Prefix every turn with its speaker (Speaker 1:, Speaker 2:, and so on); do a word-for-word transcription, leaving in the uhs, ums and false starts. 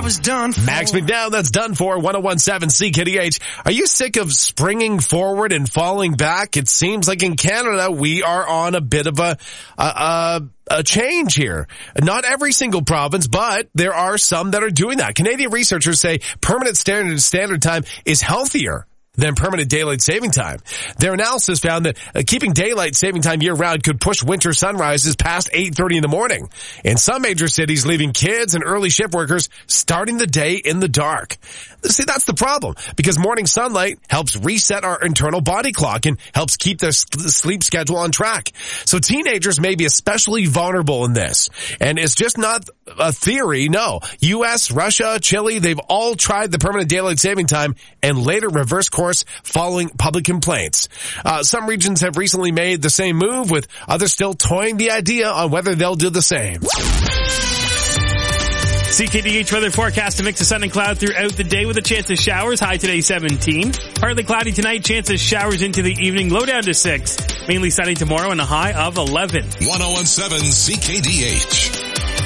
Speaker 1: was done for.
Speaker 2: Max McDowell, that's done for one oh one point seven C K D H. Are you sick of springing forward and falling back? It seems like in Canada we are on a bit of a, a, a a change here. Not every single province, but there are some that are doing that. Canadian researchers say permanent standard standard time is healthier than permanent daylight saving time. Their analysis found that uh, keeping daylight saving time year-round could push winter sunrises past eight thirty in the morning. In some major cities, leaving kids and early shift workers starting the day in the dark. See, that's the problem, because morning sunlight helps reset our internal body clock and helps keep the sleep schedule on track. So teenagers may be especially vulnerable in this. And it's just not a theory, no. U S, Russia, Chile, they've all tried the permanent daylight saving time and later reversed course following public complaints. Uh, some regions have recently made the same move, with others still toying the idea on whether they'll do the same.
Speaker 3: C K D H weather forecast: a mix of sun and cloud throughout the day with a chance of showers. High today seventeen. Partly cloudy tonight, chance of showers into the evening, low down to six. Mainly sunny tomorrow and a high of eleven.
Speaker 4: one oh one point seven C K D H.